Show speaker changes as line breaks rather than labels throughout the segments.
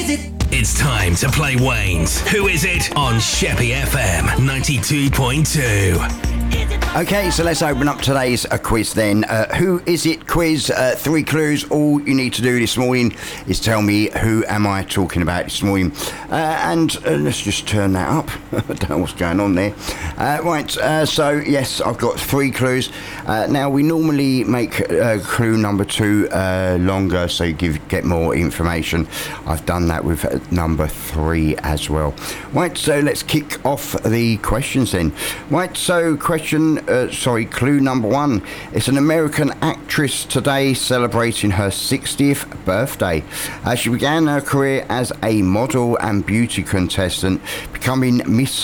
It's time to play Wayne's Who Is It on Sheppy FM 92.2.
Okay, so let's open up today's quiz then. Who is it quiz? 3 clues. All you need to do this morning is tell me who am I talking about this morning. And let's just turn that up. I don't know what's going on there. So yes, I've got 3 clues. Now, we normally make clue number 2 longer so you get more information. I've done that with number 3 as well. Right, so let's kick off the questions then. Right, so clue number 1. It's an American actress today celebrating her 60th birthday. She began her career as a model and beauty contestant, becoming Miss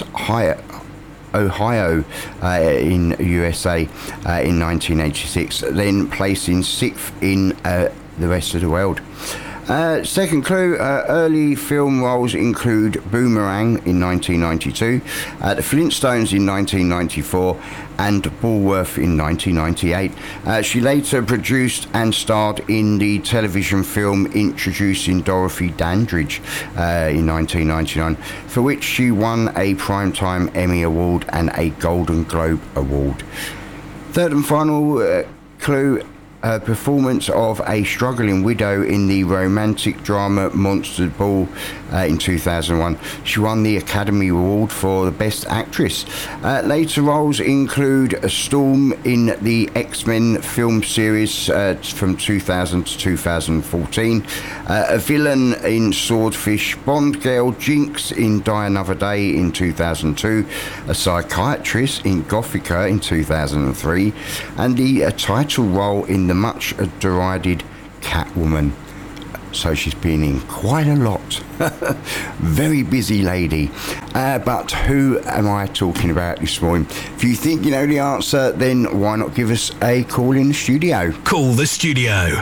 Ohio in USA in 1986, then placing 6th in the rest of the world. Second clue, early film roles include Boomerang in 1992, The Flintstones in 1994, and Bullworth in 1998. She later produced and starred in the television film Introducing Dorothy Dandridge in 1999, for which she won a Primetime Emmy Award and a Golden Globe Award. Third and final clue, her performance of a struggling widow in the romantic drama Monster Ball in 2001. She won the Academy Award for the Best Actress. Later roles include a Storm in the X-Men film series from 2000 to 2014, a villain in Swordfish, Bond girl Jinx in Die Another Day in 2002, a psychiatrist in Gothica in 2003, and the title role in the much derided Catwoman. So she's been in quite a lot. Very busy lady. But who am I talking about this morning? If you think you know the answer, then why not give us a call in the studio?
Call the studio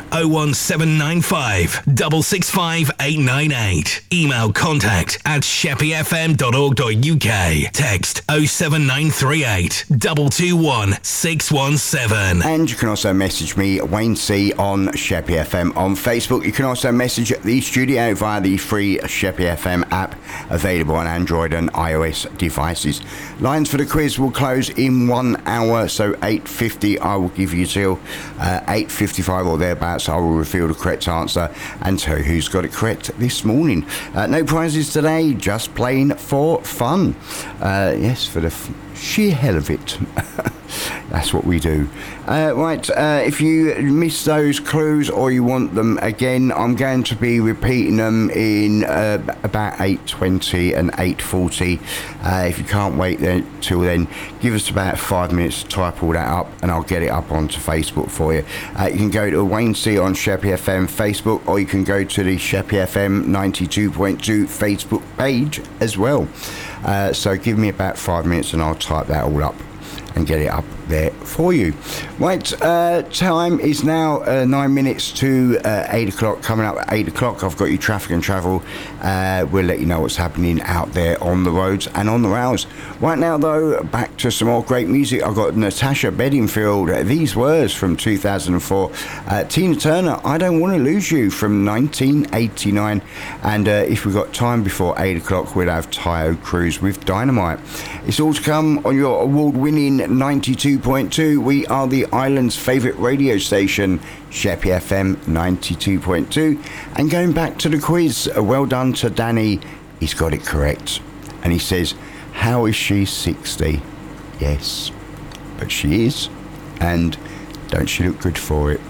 01795 665 898. Email contact at sheppyfm.org.uk. Text 07938 221 617.
And you can also message me, Wayne C, on Sheppy FM on Facebook. You can also message the studio via the free Sheppy FM app, available on Android and iOS devices. Lines for the quiz will close in 1 hour, so 8:50 I will give you till 8:55 or thereabouts. I will reveal the correct answer and tell you who's got it correct this morning. No prizes today, just playing for fun. Yes, for the sheer hell of it. That's what we do. If you missed those clues or you want them again, I'm going to be repeating them in about 8:20 and 8:40. If you can't wait till then, give us about 5 minutes to type all that up and I'll get it up onto Facebook for you. You can go to Wayne C on Sheppy FM Facebook, or you can go to the Sheppy FM 92.2 Facebook page as well. So give me about 5 minutes and I'll type that all up and get it up there for you. Right, time is now 9 minutes to 8 o'clock. Coming up at 8 o'clock, I've got your traffic and travel. We'll let you know what's happening out there on the roads and on the rails. Right now, though, back to some more great music. I've got Natasha Bedingfield, These Words from 2004. Tina Turner, I Don't Want to Lose You from 1989. And if we've got time before 8 o'clock, we'll have Tayo Cruz with Dynamite. It's all to come on your award-winning 92.2. We are the island's favourite radio station, Sheppy FM 92.2. And going back to the quiz, well done to Danny. He's got it correct. And he says, how is she 60? Yes, but she is. And don't she look good for it?